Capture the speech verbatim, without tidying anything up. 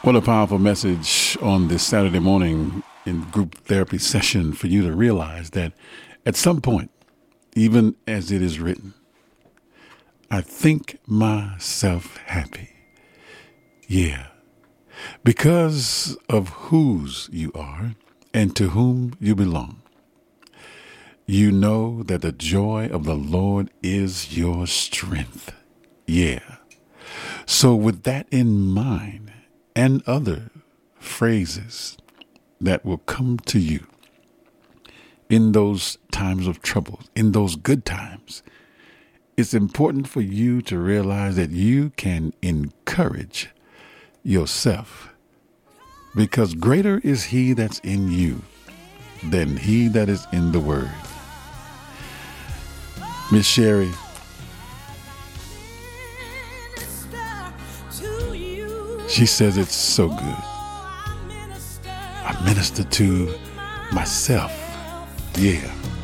What a powerful message on this Saturday morning in group therapy session for you to realize that at some point, even as it is written, I think myself happy. Yeah, because of whose you are and to whom you belong. You know that the joy of the Lord is your strength. Yeah. So with that in mind, and other phrases that will come to you in those times of trouble, in those good times, it's important for you to realize that you can encourage yourself, because greater is he that's in you than he that is in the word. Miss Sherry, she says it's so good. I minister to myself. Yeah.